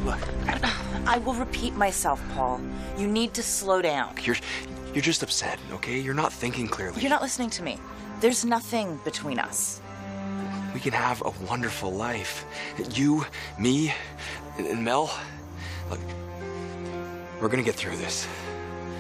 Look. I will repeat myself, Paul. You need to slow down. You're just upset, okay? You're not thinking clearly. You're not listening to me. There's nothing between us. We can have a wonderful life. You, me, and Mel. Look, we're gonna get through this.